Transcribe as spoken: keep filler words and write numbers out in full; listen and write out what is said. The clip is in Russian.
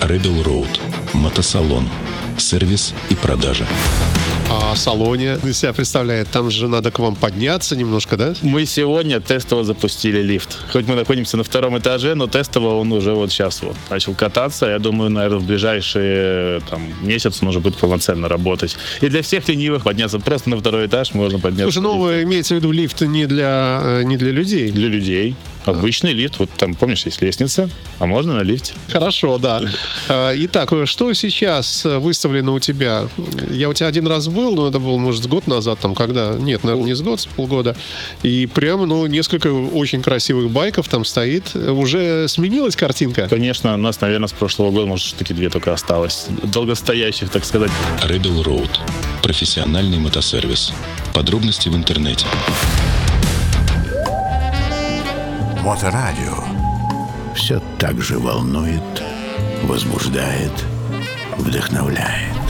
Rebel Road. Мотосалон. Сервис и продажа. А салоне из себя представляет? Там же надо к вам подняться немножко, да? Мы сегодня тестово запустили лифт. Хоть мы находимся на втором этаже, но тестово он уже вот сейчас вот начал кататься. Я думаю, наверное, в ближайшие там, месяц он уже будет полноценно работать. И для всех ленивых подняться просто на второй этаж можно подняться. Слушай, ну имеется в виду лифт не для, не для людей? Для людей. Обычный лифт. Вот там, помнишь, есть лестница, а можно на лифте. Хорошо, да. Итак, что сейчас выставлено у тебя? Я у тебя один раз был, но это был, может, с год назад, там, когда... Нет, наверное, не с год, с полгода. И прям, ну, несколько очень красивых байков там стоит. Уже сменилась картинка? Конечно, у нас, наверное, с прошлого года, может, таки две только осталось. Долгостоящих, так сказать. Rebel Road. Профессиональный мотосервис. Подробности в интернете. Моторадио. Все так же волнует, возбуждает, вдохновляет.